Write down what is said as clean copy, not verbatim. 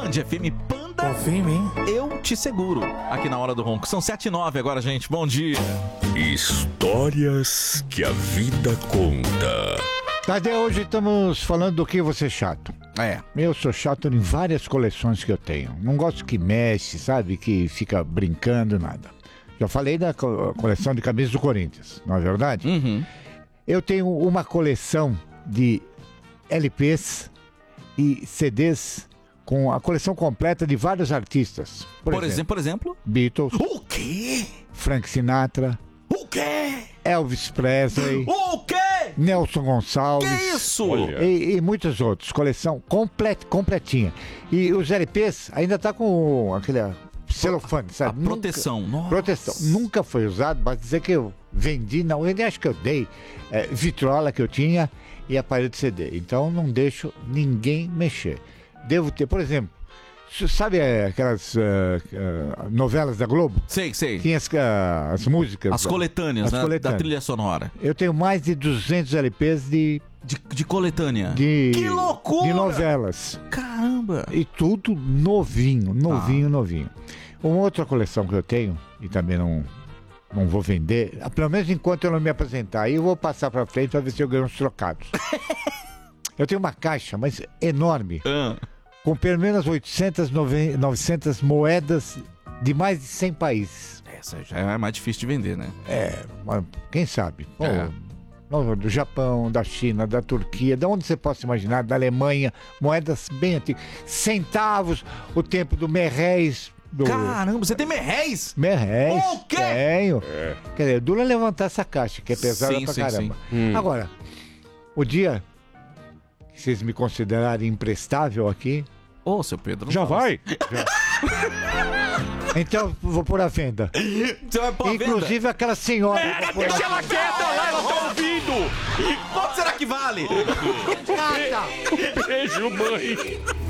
Band FM Panda. Confia em mim. Eu te seguro. Aqui na Hora do Ronco. São 7h09 agora, gente. Bom dia. Histórias que a vida conta. Cadê? Hoje estamos falando do que você é chato. Eu sou chato em várias coleções que eu tenho. Não gosto que mexe, sabe? Que fica brincando, nada. Já falei da coleção de camisas do Corinthians, não é verdade? Uhum. Eu tenho uma coleção de LPs e CDs com a coleção completa de vários artistas. Por exemplo? Beatles. O quê? Frank Sinatra. O quê? Elvis Presley. O quê? Nelson Gonçalves. Que isso? E muitos outros. Coleção completinha. E os LPs ainda tá com aquele celofane, sabe? Proteção. Nossa. Proteção. Nunca foi usado, mas dizer que eu vendi, não. Eu acho que eu dei vitrola que eu tinha e aparelho de CD. Então não deixo ninguém mexer. Devo ter, por exemplo, sabe aquelas novelas da Globo? Sei. Tinha as músicas. As coletâneas, né? Da trilha sonora. Eu tenho mais de 200 LPs de coletânea. Que loucura! De novelas. Caramba! E tudo novinho. Uma outra coleção que eu tenho, e também não vou vender, pelo menos enquanto eu não me apresentar, aí eu vou passar pra frente pra ver se eu ganho uns trocados. Eu tenho uma caixa, mas enorme, com pelo menos 800, 900 moedas de mais de 100 países. Essa já é mais difícil de vender, né? Mas quem sabe? Do Japão, da China, da Turquia, de onde você possa imaginar, da Alemanha, moedas bem antigas. Centavos, o tempo do merréis. Caramba, você tem merréis? Merréis. O quê? Tenho. Quer dizer, duro é levantar essa caixa, que é pesada pra caramba. Agora, o dia que vocês me considerarem imprestável aqui... Ô, seu Pedro... Já vai? Já. Então, vou pôr à venda. Você vai pôr à inclusive venda? Aquela senhora... Deixa ela quieta lá, ela tá ouvindo! Quanto será que vale? Beijo, mãe.